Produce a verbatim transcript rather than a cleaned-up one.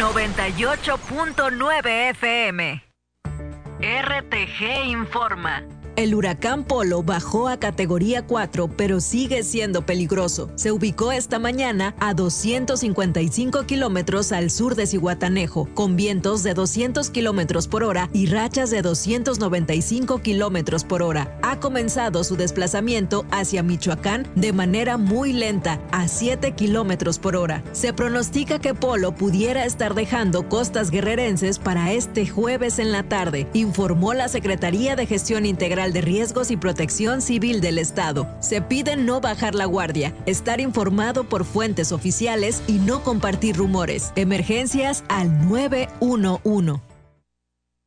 noventa y ocho punto nueve F M. R T G informa. El huracán Polo bajó a categoría cuatro, pero sigue siendo peligroso. Se ubicó esta mañana a doscientos cincuenta y cinco kilómetros al sur de Zihuatanejo, con vientos de doscientos kilómetros por hora y rachas de doscientos noventa y cinco kilómetros por hora. Ha comenzado su desplazamiento hacia Michoacán de manera muy lenta, a siete kilómetros por hora. Se pronostica que Polo pudiera estar dejando costas guerrerenses para este jueves en la tarde, informó la Secretaría de Gestión Integral de Riesgos y Protección Civil del Estado. Se pide no bajar la guardia, estar informado por fuentes oficiales y no compartir rumores. Emergencias al nueve uno uno.